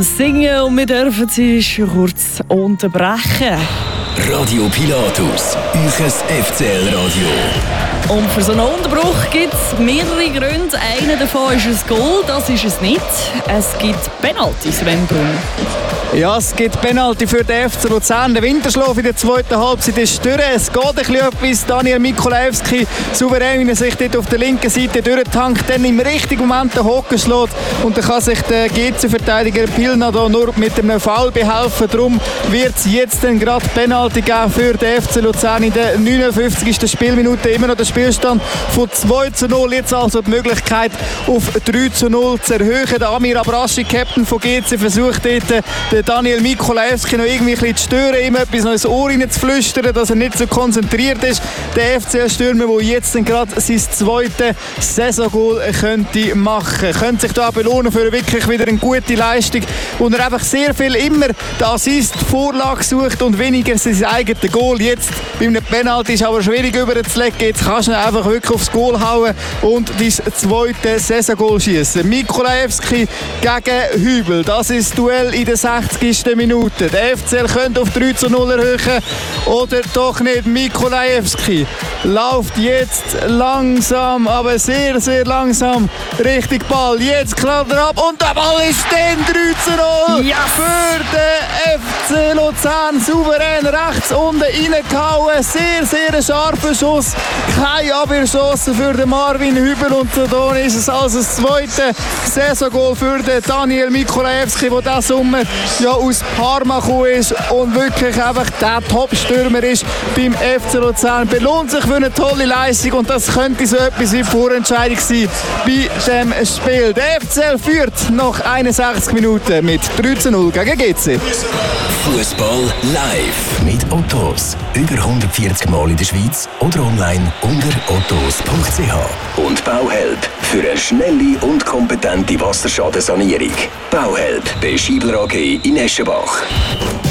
Singen und wir dürfen sie kurz unterbrechen. Radio Pilatus, euch FCL-Radio. Und für so einen Unterbruch gibt es mehrere Gründe. Einer davon ist ein Goal, das ist es nicht. Es gibt Penalties, Rembrun. Ja, es gibt Penalty für den FC Luzern. Der Winterschlaf in der zweiten Halbzeit ist durch. Es geht ein bisschen etwas. Daniel Mikolajewski souverän, wie er sich dort auf der linken Seite durchtankt, dann im richtigen Moment den Hocken schlägt. Und dann kann sich der GC-Verteidiger Pilna da nur mit einem Foul behelfen. Darum wird es jetzt dann gerade Penalty geben für den FC Luzern in der 59. Spielminute. Immer noch der Spielstand von 2:0. Jetzt also die Möglichkeit auf 3:0 zu erhöhen. Der Amir Abraschi, Captain von GC, versucht dort Daniel Mikolajewski noch irgendwie ein bisschen zu stören, ihm etwas noch ins Ohr reinzuflüstern, dass er nicht so konzentriert ist. Der FCL-Stürmer, der jetzt gerade sein zweites Saisongoal könnte machen. Könnte sich da belohnen für wirklich wieder eine gute Leistung, wo er einfach sehr viel immer den Assist, die Vorlage sucht und weniger sein eigenes Goal. Jetzt bei einem Penalty ist aber schwierig überzulegen. Jetzt kannst du einfach wirklich aufs Goal hauen und dein zweites Saisongoal schießen. Mikolajewski gegen Hübel. Das ist das Duell in der 60. Minute. Der FCL könnte auf 3:0 erhöhen oder doch nicht. Mikolajewski läuft jetzt langsam, aber sehr, sehr langsam Richtung Ball. Jetzt klappt er ab und der Ball ist dann 3:0 für den FC Luzern. Souverän rechts unten reingehauen. Sehr, sehr ein scharfer Schuss. Keine Abwehrchance für den Marvin Hübel und so ist es also das zweite Saisongoal für den Daniel Mikolajewski, der diesen Sommer ja aus Parma gekommen ist und wirklich einfach der Top-Stürmer ist beim FC Luzern. Belohnt sich für eine tolle Leistung und das könnte so etwas wie Vorentscheidung sein bei diesem Spiel. Der FCL führt nach 61 Minuten mit 3:0 gegen GC. Fußball live mit Ottos. Über 140 Mal in der Schweiz oder online unter ottos.ch. Und Bauhelp für eine schnelle und kompetente Wasserschadensanierung. Bauhelp bei Schiebler AG in Eschenbach.